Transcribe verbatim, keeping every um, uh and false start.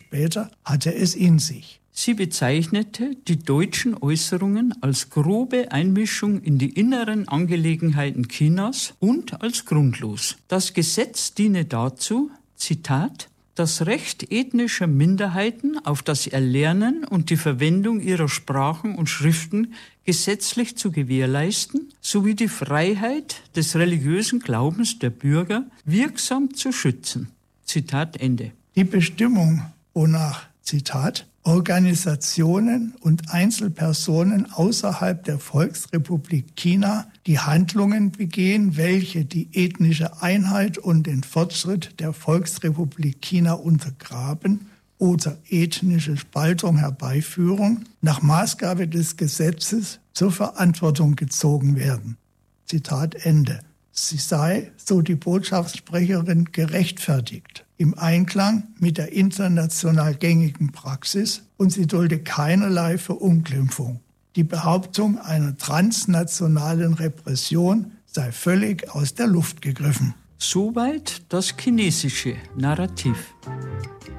später hatte es in sich. Sie bezeichnete die deutschen Äußerungen als grobe Einmischung in die inneren Angelegenheiten Chinas und als grundlos. Das Gesetz diene dazu, Zitat, das Recht ethnischer Minderheiten auf das Erlernen und die Verwendung ihrer Sprachen und Schriften gesetzlich zu gewährleisten, sowie die Freiheit des religiösen Glaubens der Bürger wirksam zu schützen. Zitat Ende. Die Bestimmung, wonach, Zitat, Organisationen und Einzelpersonen außerhalb der Volksrepublik China die Handlungen begehen, welche die ethnische Einheit und den Fortschritt der Volksrepublik China untergraben oder ethnische Spaltung herbeiführen, nach Maßgabe des Gesetzes zur Verantwortung gezogen werden. Zitat Ende. Sie sei, so die Botschaftssprecherin, gerechtfertigt, im Einklang mit der international gängigen Praxis und sie dulde keinerlei Verunglimpfung. Die Behauptung einer transnationalen Repression sei völlig aus der Luft gegriffen. Soweit das chinesische Narrativ.